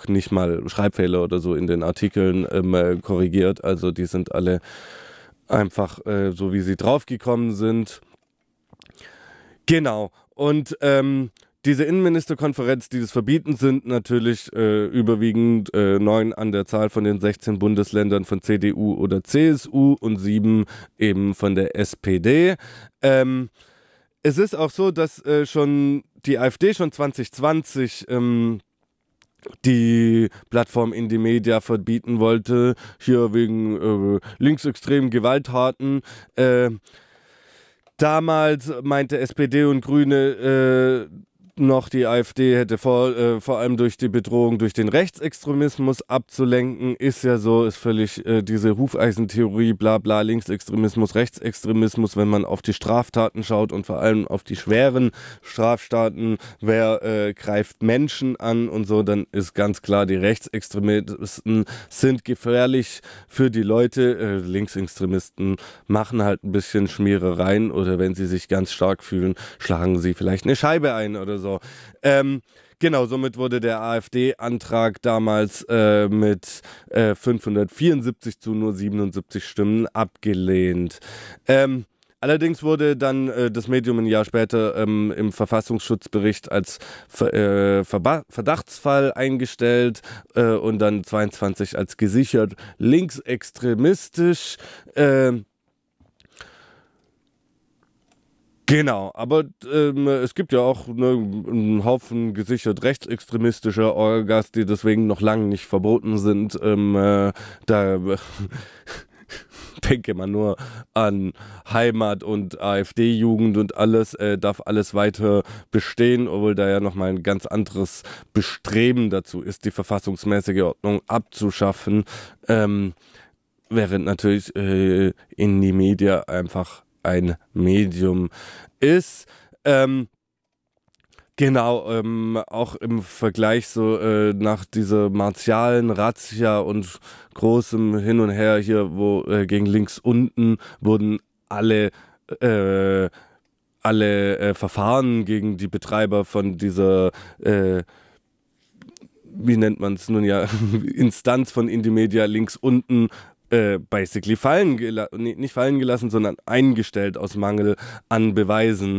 auch nicht mal Schreibfehler oder so in den Artikeln korrigiert. Also die sind alle einfach so, wie sie draufgekommen sind. Genau. Und diese Innenministerkonferenz, die das verbieten, sind natürlich überwiegend 9 an der Zahl von den 16 Bundesländern von CDU oder CSU und 7 eben von der SPD. Es ist auch so, dass schon die AfD schon 2020 die Plattform Indymedia verbieten wollte, hier wegen linksextremen Gewalttaten. Damals meinte SPD und Grüne noch, die AfD hätte vor allem durch die Bedrohung durch den Rechtsextremismus abzulenken. Ist ja so, ist völlig diese Hufeisentheorie, bla bla, Linksextremismus, Rechtsextremismus, wenn man auf die Straftaten schaut und vor allem auf die schweren Straftaten, wer greift Menschen an und so, dann ist ganz klar, die Rechtsextremisten sind gefährlich für die Leute. Linksextremisten machen halt ein bisschen Schmierereien oder wenn sie sich ganz stark fühlen, schlagen sie vielleicht eine Scheibe ein oder so. Genau, somit wurde der AfD-Antrag damals mit 574 zu nur 77 Stimmen abgelehnt. Allerdings wurde dann das Medium ein Jahr später im Verfassungsschutzbericht als Verdachtsfall eingestellt und dann 22 als gesichert linksextremistisch. Genau, aber es gibt ja auch einen Haufen gesichert rechtsextremistischer Orgas, die deswegen noch lange nicht verboten sind. Da denke man nur an Heimat und AfD-Jugend und alles, darf alles weiter bestehen, obwohl da ja nochmal ein ganz anderes Bestreben dazu ist, die verfassungsmäßige Ordnung abzuschaffen, während natürlich Indymedia einfach ein Medium ist. Genau, auch im Vergleich so nach dieser martialen Razzia und großem Hin und Her hier, wo gegen links unten wurden alle Verfahren gegen die Betreiber von dieser wie nennt man es nun ja, Instanz von Indymedia links unten basically nicht fallen gelassen, sondern eingestellt aus Mangel an Beweisen.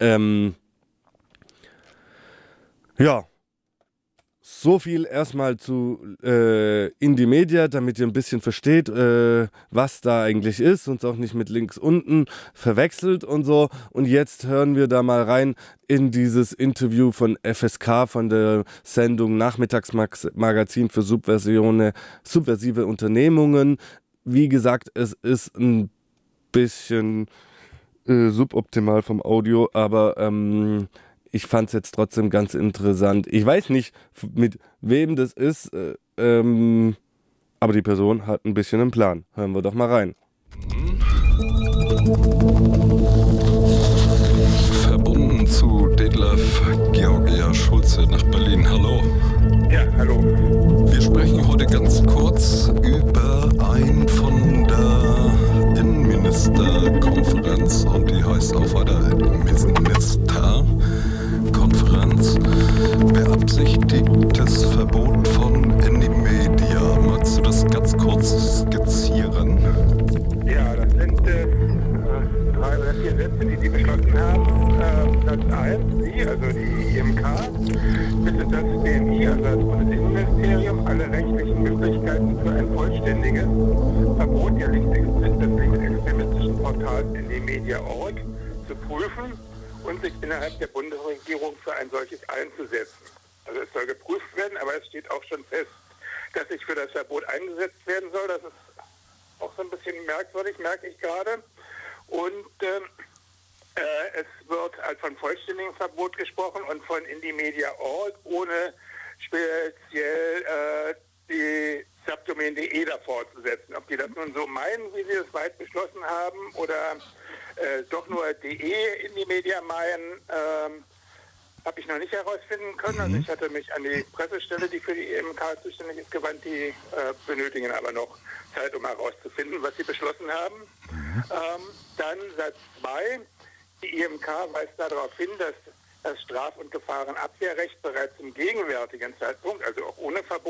Ja, so viel erstmal zu Indymedia, damit ihr ein bisschen versteht, was da eigentlich ist und es auch nicht mit links unten verwechselt und so. Und jetzt hören wir da mal rein in dieses Interview von FSK von der Sendung Nachmittagsmagazin für subversive Unternehmungen. Wie gesagt, es ist ein bisschen suboptimal vom Audio, aber ich fand es jetzt trotzdem ganz interessant. Ich weiß nicht, mit wem das ist, aber die Person hat ein bisschen einen Plan. Hören wir doch mal rein. Verbunden zu Detlef Georgia Schulze nach Berlin. Hallo. Ja, hallo. Wir sprechen heute ganz kurz über ein von der Innenministerkonferenz und die heißt auch weiter Ministerkonferenz. Beabsichtigtes Verbot von Indymedia. Magst du das ganz kurz skizzieren? Ja, das sind 3 oder 4 Sätze, die beschlossen haben. Platz 1, also die IMK, bittet das BMI, also das Bundesinnenministerium, alle rechtlichen Möglichkeiten für ein vollständiges Verbot des linksextremistischen Portals Indymedia.org zu prüfen und sich innerhalb der Bundesregierung für ein solches einzusetzen. Also es soll geprüft werden, aber es steht auch schon fest, dass sich für das Verbot eingesetzt werden soll. Das ist auch so ein bisschen merkwürdig, merke ich gerade. Und es wird halt von vollständigem Verbot gesprochen und von Indymedia.org, ohne speziell die Subdomain.de davor zu setzen. Ob die das nun so meinen, wie sie es weit beschlossen haben, oder doch nur .de Indymedia meinen, habe ich noch nicht herausfinden können. Also ich hatte mich an die Pressestelle, die für die IMK zuständig ist, gewandt. Die benötigen aber noch Zeit, um herauszufinden, was sie beschlossen haben. Dann Satz 2. Die IMK weist darauf hin, dass das Straf- und Gefahrenabwehrrecht bereits zum gegenwärtigen Zeitpunkt, also auch ohne Verbot,